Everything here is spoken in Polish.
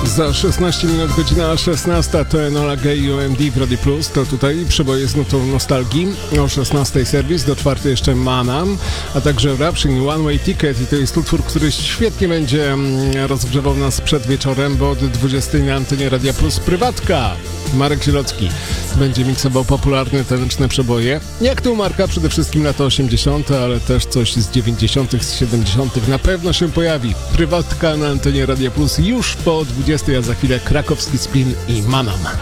Za 16 minut, godzina 16, to Enola Gay i OMD w Radio Plus. To tutaj przeboje z nutą nostalgii. O 16 serwis, do 4 jeszcze Manam, a także Raption i One Way Ticket. I to jest utwór, który świetnie będzie rozgrzewał nas przed wieczorem, bo od 20 na antenie Radia Plus prywatka. Marek Zielocki będzie miksował popularne taneczne przeboje. Jak to u Marka, przede wszystkim lata 80., ale też coś z 90., z 70. na pewno się pojawi. Prywatka na antenie Radia Plus już po 20, a za chwilę Krakowski Spin i Manam.